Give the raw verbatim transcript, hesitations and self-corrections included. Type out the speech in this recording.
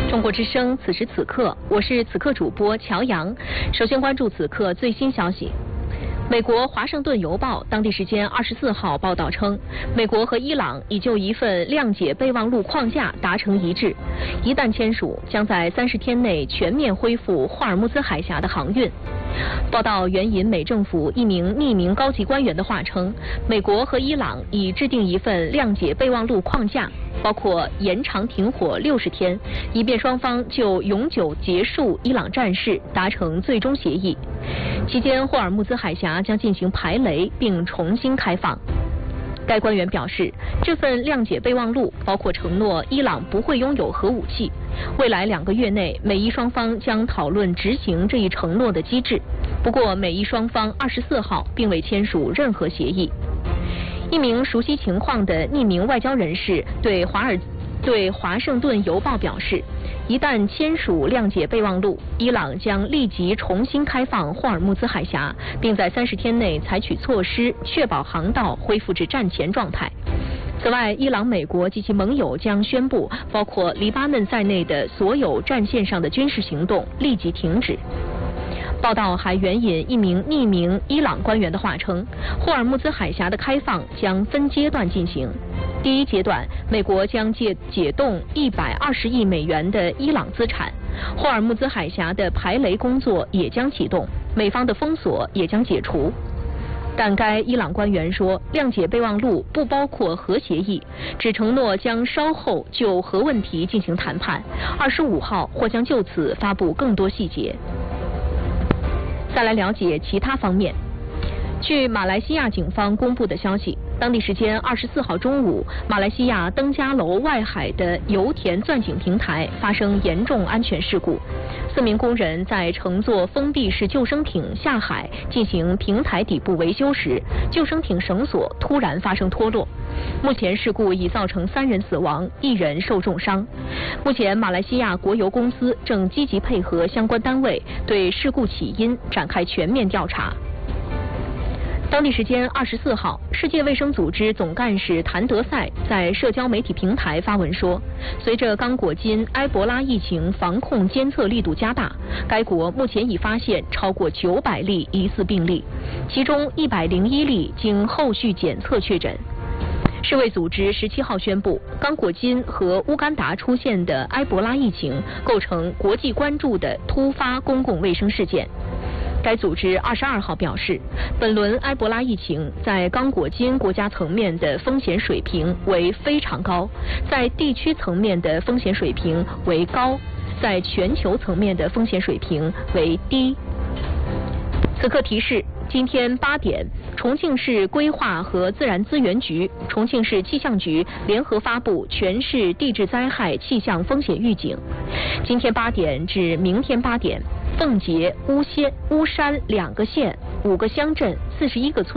中国之声，此时此刻，我是此刻主播乔阳。首先关注此刻最新消息。美国《华盛顿邮报》当地时间二十四号报道称，美国和伊朗已就一份谅解备忘录框架达成一致，一旦签署，将在三十天内全面恢复霍尔木兹海峡的航运。报道援引美政府一名匿名高级官员的话称，美国和伊朗已制定一份谅解备忘录框架，包括延长停火六十天，以便双方就永久结束伊朗战事达成最终协议。期间，霍尔木兹海峡将进行排雷并重新开放。该官员表示，这份谅解备忘录包括承诺伊朗不会拥有核武器，未来两个月内美伊双方将讨论执行这一承诺的机制。不过，美伊双方二十四号并未签署任何协议。一名熟悉情况的匿名外交人士对华尔对华盛顿邮报表示，一旦签署谅解备忘录，伊朗将立即重新开放霍尔木兹海峡，并在三十天内采取措施，确保航道恢复至战前状态。此外，伊朗、美国及其盟友将宣布，包括黎巴嫩在内的所有战线上的军事行动立即停止。报道还援引一名匿名伊朗官员的话称，霍尔木兹海峡的开放将分阶段进行。第一阶段，美国将解解冻一百二十亿美元的伊朗资产，霍尔木兹海峡的排雷工作也将启动，美方的封锁也将解除。但该伊朗官员说，谅解备忘录不包括核协议，只承诺将稍后就核问题进行谈判，二十五号或将就此发布更多细节。再来了解其他方面。据马来西亚警方公布的消息，当地时间二十四号中午，马来西亚登嘉楼外海的油田钻井平台发生严重安全事故，四名工人在乘坐封闭式救生艇下海进行平台底部维修时，救生艇绳索突然发生脱落。目前事故已造成三人死亡，一人受重伤。目前马来西亚国油公司正积极配合相关单位对事故起因展开全面调查。当地时间二十四号，世界卫生组织总干事谭德赛在社交媒体平台发文说，随着刚果金埃博拉疫情防控监测力度加大，该国目前已发现超过九百例疑似病例，其中一百零一例经后续检测确诊。世卫组织十七号宣布，刚果金和乌干达出现的埃博拉疫情构成国际关注的突发公共卫生事件。该组织二十二号表示，本轮埃博拉疫情在刚果金国家层面的风险水平为非常高，在地区层面的风险水平为高，在全球层面的风险水平为低。此刻提示，今天八点，重庆市规划和自然资源局、重庆市气象局联合发布全市地质灾害气象风险预警。今天八点至明天八点，奉节、巫仙、巫山两个县、五个乡镇、四十一个村。